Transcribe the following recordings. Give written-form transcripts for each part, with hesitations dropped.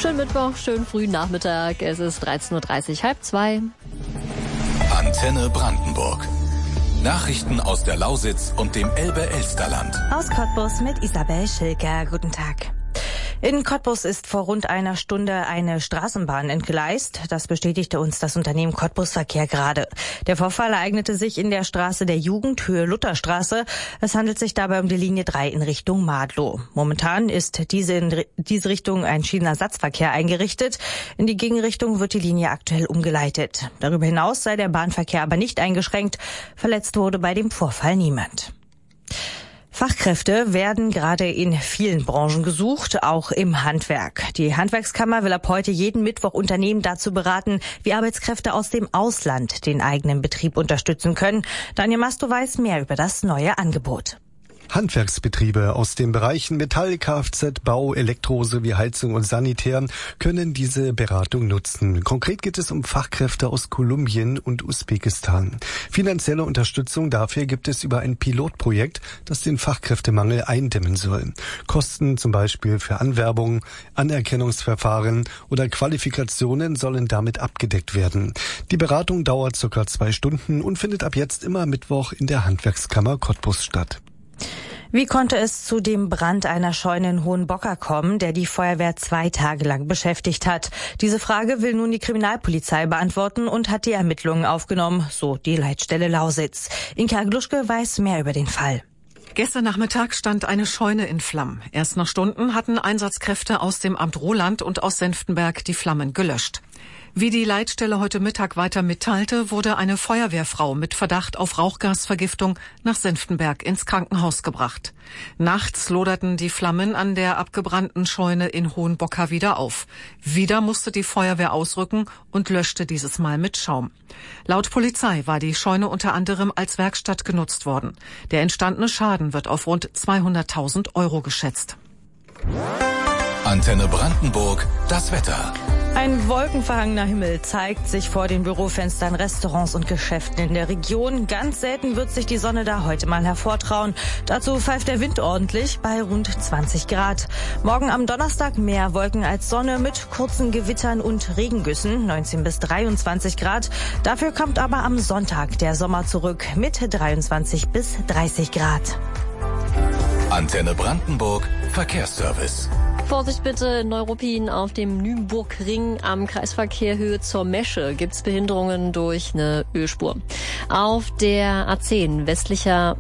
Schönen Mittwoch, schönen frühen Nachmittag. Es ist 13.30 Uhr, 1:30. Antenne Brandenburg. Nachrichten aus der Lausitz und dem Elbe-Elsterland. Aus Cottbus mit Isabel Schilker. Guten Tag. In Cottbus ist vor rund einer Stunde eine Straßenbahn entgleist. Das bestätigte uns das Unternehmen Cottbus Verkehr gerade. Der Vorfall ereignete sich in der Straße der Jugend, Höhe Lutherstraße. Es handelt sich dabei um die Linie 3 in Richtung Madlow. Momentan ist in diese Richtung ein Schienenersatzverkehr eingerichtet. In die Gegenrichtung wird die Linie aktuell umgeleitet. Darüber hinaus sei der Bahnverkehr aber nicht eingeschränkt. Verletzt wurde bei dem Vorfall niemand. Fachkräfte werden gerade in vielen Branchen gesucht, auch im Handwerk. Die Handwerkskammer will ab heute jeden Mittwoch Unternehmen dazu beraten, wie Arbeitskräfte aus dem Ausland den eigenen Betrieb unterstützen können. Daniel Masto weiß mehr über das neue Angebot. Handwerksbetriebe aus den Bereichen Metall, Kfz, Bau, Elektro sowie Heizung und Sanitär können diese Beratung nutzen. Konkret geht es um Fachkräfte aus Kolumbien und Usbekistan. Finanzielle Unterstützung dafür gibt es über ein Pilotprojekt, das den Fachkräftemangel eindämmen soll. Kosten zum Beispiel für Anwerbung, Anerkennungsverfahren oder Qualifikationen sollen damit abgedeckt werden. Die Beratung dauert ca. 2 Stunden und findet ab jetzt immer Mittwoch in der Handwerkskammer Cottbus statt. Wie konnte es zu dem Brand einer Scheune in Hohenbocker kommen, der die Feuerwehr 2 Tage lang beschäftigt hat? Diese Frage will nun die Kriminalpolizei beantworten und hat die Ermittlungen aufgenommen, so die Leitstelle Lausitz. Inke Agluschke weiß mehr über den Fall. Gestern Nachmittag stand eine Scheune in Flammen. Erst nach Stunden hatten Einsatzkräfte aus dem Amt Roland und aus Senftenberg die Flammen gelöscht. Wie die Leitstelle heute Mittag weiter mitteilte, wurde eine Feuerwehrfrau mit Verdacht auf Rauchgasvergiftung nach Senftenberg ins Krankenhaus gebracht. Nachts loderten die Flammen an der abgebrannten Scheune in Hohenbocker wieder auf. Wieder musste die Feuerwehr ausrücken und löschte dieses Mal mit Schaum. Laut Polizei war die Scheune unter anderem als Werkstatt genutzt worden. Der entstandene Schaden wird auf rund 200.000 Euro geschätzt. Antenne Brandenburg, das Wetter. Ein wolkenverhangener Himmel zeigt sich vor den Bürofenstern, Restaurants und Geschäften in der Region. Ganz selten wird sich die Sonne da heute mal hervortrauen. Dazu pfeift der Wind ordentlich bei rund 20 Grad. Morgen am Donnerstag mehr Wolken als Sonne mit kurzen Gewittern und Regengüssen, 19 bis 23 Grad. Dafür kommt aber am Sonntag der Sommer zurück mit 23 bis 30 Grad. Antenne Brandenburg, Verkehrsservice. Vorsicht bitte, in Neuruppin auf dem Nymburkring am Kreisverkehr Höhe zur Mesche gibt's Behinderungen durch eine Ölspur. Auf der A10 westlicher...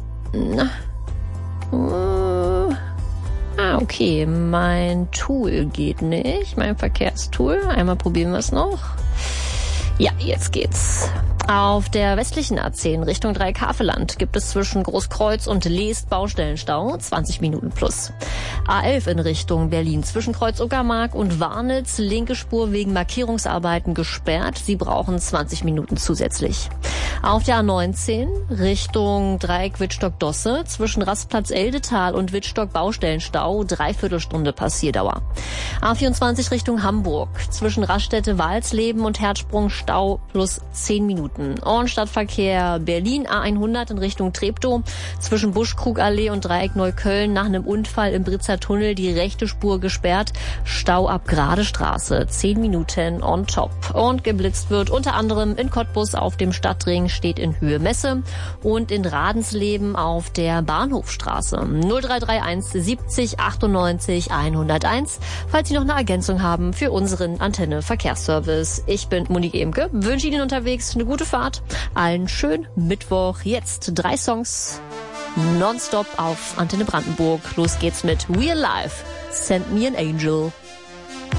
okay, mein Tool geht nicht, mein Verkehrstool. Einmal probieren wir es noch. Ja, jetzt geht's. Auf der westlichen A10 Richtung Dreieck-Havelland gibt es zwischen Großkreuz und Leest Baustellenstau, 20 Minuten plus. A11 in Richtung Berlin zwischen Kreuz-Uckermark und Warnitz, linke Spur wegen Markierungsarbeiten gesperrt. Sie brauchen 20 Minuten zusätzlich. Auf der A19 Richtung Dreieck Wittstock-Dosse zwischen Rastplatz Eldetal und Wittstock Baustellenstau, 3/4 Stunde Passierdauer. A24 Richtung Hamburg zwischen Raststätte Walsleben und Herzsprung Stau plus 10 Minuten. Ohrenstadtverkehr Berlin A100 in Richtung Treptow zwischen Buschkrugallee und Dreieck Neukölln nach einem Unfall im Britzer Tunnel die rechte Spur gesperrt. Stau ab Gradestraße, 10 Minuten on top. Und geblitzt wird unter anderem in Cottbus auf dem Stadtring, steht in Höhe Messe, und in Radensleben auf der Bahnhofstraße. 0331 70 98 101, falls Sie noch eine Ergänzung haben für unseren Antenne Verkehrsservice. Ich bin Monique Emke, wünsche Ihnen unterwegs eine gute Fahrt. Allen schönen Mittwoch. Jetzt 3 Songs nonstop auf Antenne Brandenburg. Los geht's mit Real Life. Send Me an Angel.